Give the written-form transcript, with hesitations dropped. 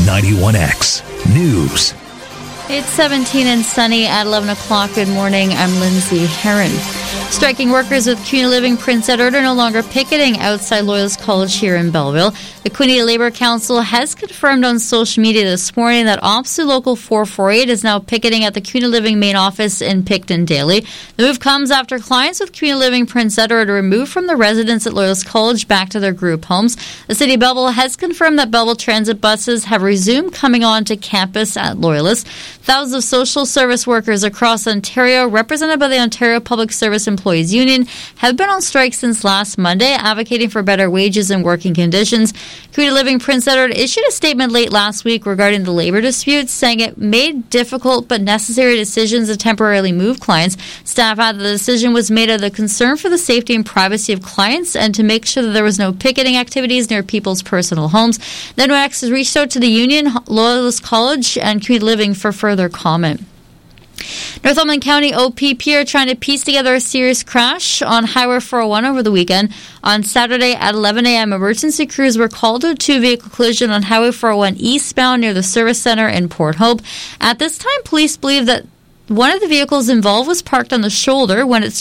91X News. It's 17 and sunny at 11 o'clock. Good morning. I'm Lindsay Herron. Striking workers with Community Living Prince Edward are no longer picketing outside Loyalist College here in Belleville. The Quinte Labour Council has confirmed on social media this morning that OPSEU Local 448 is now picketing at the Community Living main office in Picton Daly. The move comes after clients with Community Living Prince Edward are removed from the residence at Loyalist College back to their group homes. The City of Belleville has confirmed that Belleville transit buses have resumed coming on to campus at Loyalist. Thousands of social service workers across Ontario, represented by the Ontario Public Service Employees Union, have been on strike since last Monday, advocating for better wages and working conditions. Community Living Prince Edward issued a statement late last week regarding the labor dispute, saying it made difficult but necessary decisions to temporarily move clients. Staff added the decision was made out of the concern for the safety and privacy of clients and to make sure that there was no picketing activities near people's personal homes. Then NYX has reached out to the union, Loyalist College, and Community Living for further comment. Northumberland County OPP are trying to piece together a serious crash on Highway 401 over the weekend. On Saturday at 11 a.m., emergency crews were called to a two-vehicle collision on Highway 401 eastbound near the service center in Port Hope. At this time, police believe that one of the vehicles involved was parked on the shoulder when its